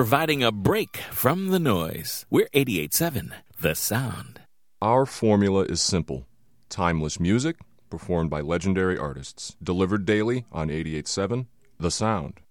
providing a break from the noise. We're 88.7 The Sound. Our formula is simple. Timeless music performed by legendary artists. Delivered daily on 88.7 The Sound.